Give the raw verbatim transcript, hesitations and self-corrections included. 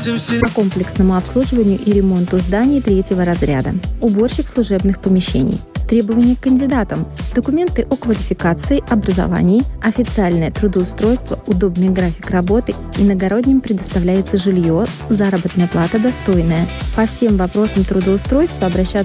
По комплексному обслуживанию и ремонту зданий третьего разряда. Уборщик служебных помещений. Требования к кандидатам. Документы о квалификации, образовании, официальное трудоустройство, удобный график работы, иногородним предоставляется жилье, заработная плата достойная. По всем вопросам трудоустройства обращаться